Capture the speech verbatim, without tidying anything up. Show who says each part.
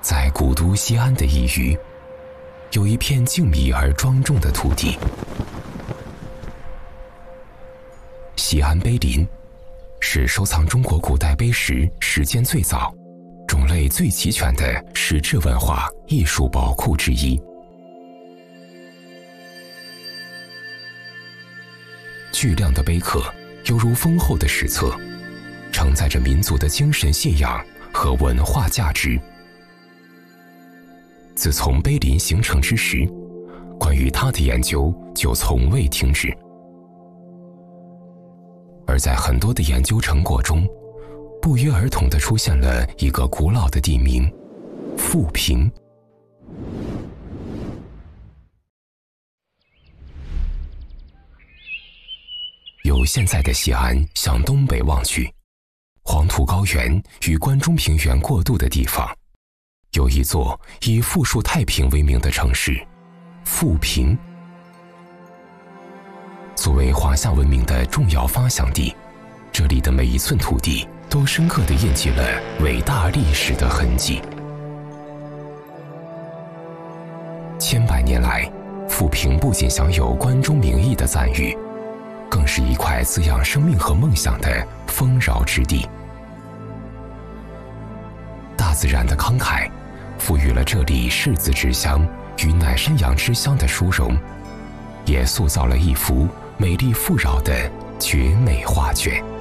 Speaker 1: 在古都西安的一隅，有一片静谧而庄重的土地。西安碑林是收藏中国古代碑石时间最早、种类最齐全的石质文化艺术宝库之一。巨量的碑刻犹如丰厚的史册，承载着民族的精神信仰和文化价值。自从碑林形成之时，关于它的研究就从未停止。而在很多的研究成果中，不约而同地出现了一个古老的地名——富平。由现在的西安向东北望去，黄土高原与关中平原过渡的地方，有一座以富庶太平为名的城市——富平。作为华夏文明的重要发祥地，这里的每一寸土地都深刻地印记了伟大历史的痕迹。千百年来，富平不仅享有关中名义的赞誉，更是一块滋养生命和梦想的丰饶之地。大自然的慷慨赋予了这里柿子之乡与乃山羊之乡的殊荣，也塑造了一幅美丽富饶的绝美画卷。